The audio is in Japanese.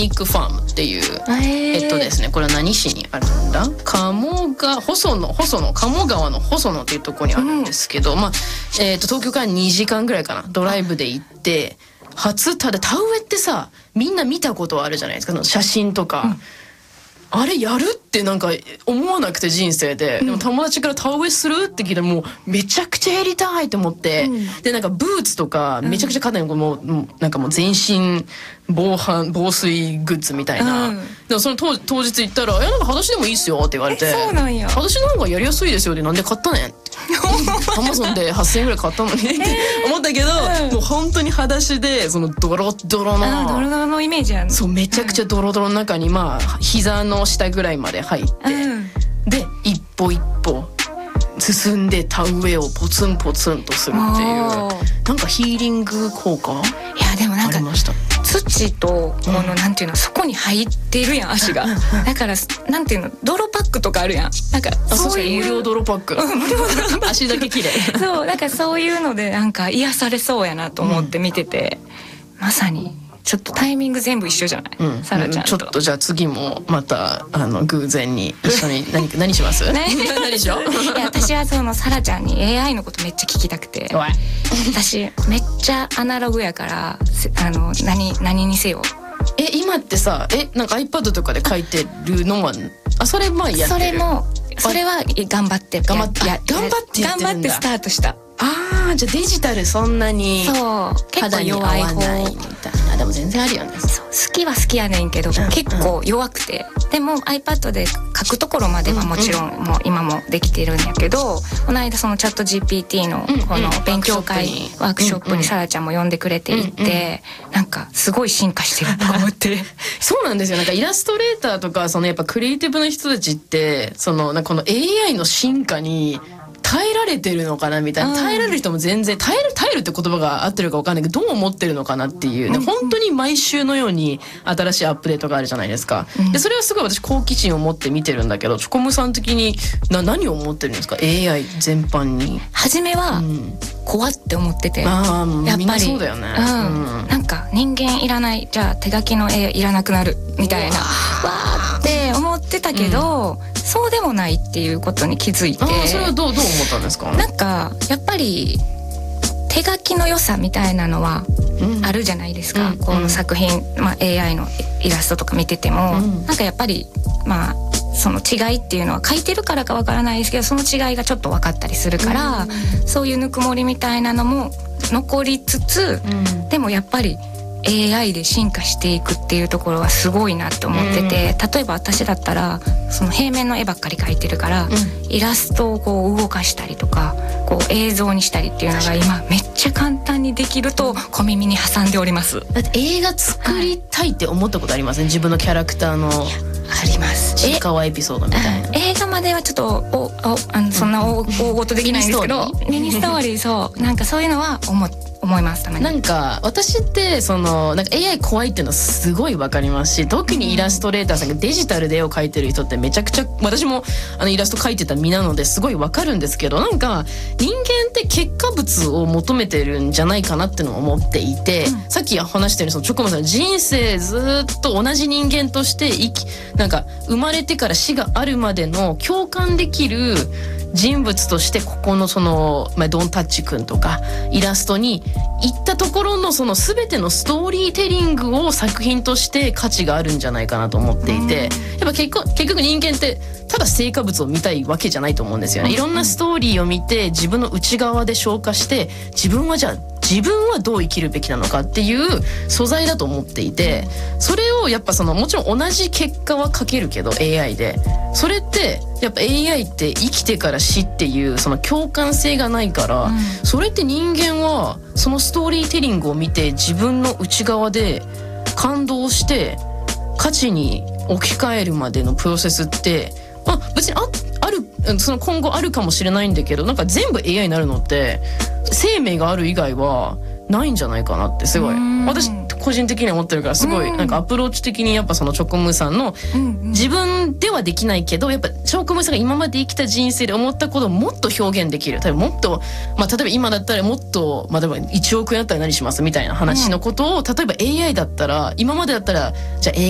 ニックファームっていう、ですね、これは何市にあるんだ、鴨川の細野っていうところにあるんですけど、東京から2時間ぐらいかな、ドライブで行って、ただ田植えってさ、みんな見たことあるじゃないですか、写真とか、あれやるってなんか思わなくて、人生で。でも友達から田植えするって聞いて、もうめちゃくちゃやりたいと思って、でなんかブーツとかめちゃくちゃ肩にもうなんかもう全身防水グッズみたいな、でもその当日行ったら「なんか裸足でもいいっすよ」って言われて「 そうなんや、 裸足の方がやりやすいですよ」ってなんで買ったねんってアマゾンで8,000円ぐらい買ったのにって思ったけど、もう本当に裸足で、そのドロッドロのドロドロのイメージある。 そう、めちゃくちゃドロドロの中に膝の下ぐらいまで入って、で一歩一歩進んで田植えをポツンポツンとするっていう、なんかヒーリング効果、いやでもなんかありました。 土とこのなんていうの、そこに入ってるやん、足が。だからなんていうの、泥パックとかあるやん。なんかそういう無料泥パック。足だけ綺麗。 そう、なんかそういうのでなんか癒されそうやなと思って見てて、まさにちょっとタイミング全部一緒じゃない、サラちゃんと。 ちょっとじゃあ次もまた偶然に一緒に何します？何しよう？ いや、私はそのサラちゃんに AI のことめっちゃ聞きたくて、私めっちゃアナログやから、何にせよ。 今ってさ、なんか iPad とかで書いてるのは、それやってる？ それは頑張ってやってるんだ。 頑張ってスタートした。 じゃあデジタルそんなに肌に合わないみたいな。でも全然あるよね。 好きは好きやねんけど、結構弱くて、でも iPad で書くところまではもちろんもう今もできてるんやけど、この間そのチャット GPT のこの勉強会ワークショップにサラちゃんも呼んでくれていて、なんかすごい進化してると思ってそうなんですよ。なんかイラストレーターとかやっぱクリエイティブの人たちって、なんかこの AI の進化に耐えられてるのかなみたいな、耐えられる人も全然耐えるって言葉が合ってるか分かんないけど、どう思ってるのかなっていうね、本当に毎週のように新しいアップデートがあるじゃないですか。でそれはすごい私好奇心を持って見てるんだけど、チョコムさん的に何を思ってるんですか、 AI 全般に。 初めは怖って思ってて、やっぱりみんなそうだよね。 なんか人間いらない、じゃあ手書きの絵いらなくなるみたいな、わーって思ってたけど、そうでもないっていうことに気づいて。 それはどう思ったんですか？ なんかやっぱり手書きの良さみたいなのはあるじゃないですか、この作品、AI のイラストとか見てても、なんかやっぱりその違いっていうのは書いてるからかわからないですけど、その違いがちょっと分かったりするから、そういうぬくもりみたいなのも残りつつ、でもやっぱりAI で進化していくっていうところはすごいなって思ってて、例えば私だったらその平面の絵ばっかり描いてるから、イラストをこう動かしたりとかこう映像にしたりっていうのが今めっちゃ簡単にできると小耳に挟んでおります。 だって映画作りたいって思ったことありません？自分のキャラクターのあります。 ちいかわエピソードみたいな。 映画まではちょっとそんな大事できないんですけど、ミニストーリー、そうなんかそういうのは思いますたまに。 なんか私ってなんか AI 怖いっていうのはすごいわかりますし、特にイラストレーターさんがデジタルで絵を描いてる人ってめちゃくちゃ、私もイラスト描いてた身なのですごいわかるんですけど、なんか人間って結果物を求めてるんじゃないかなってのを思っていて、さっき話したようにチョコマさんの人生ずっと同じ人間としてなんか生まれてから死があるまでの共感できる人物として、ここのドンタッチくんとかイラストに行ったところのその全てのストーリーテリングを作品として価値があるんじゃないかなと思っていて、やっぱ結局人間ってただ成果物を見たいわけじゃないと思うんですよね。いろんなストーリーを見て自分の内側で消化して、自分はどう生きるべきなのかっていう素材だと思っていて、それをやっぱもちろん同じ結果は書けるけど AI で、それってやっぱ AI って生きてから死っていうその共感性がないから、それって人間はそのストーリーテリングを見て自分の内側で感動して価値に置き換えるまでのプロセスって、別にある今後あるかもしれないんだけど、なんか全部 AI になるのって生命がある以外はないんじゃないかなってすごい私個人的には思ってるから、すごいなんかアプローチ的にやっぱチョコムーさんの自分ではできないけど、やっぱチョコムーさんが今まで生きた人生で思ったことをもっと表現できる、例えばもっと例えば今だったらもっと例えば1億円だったら何しますみたいな話のことを、例えば AI だったら今までだったらじゃあ映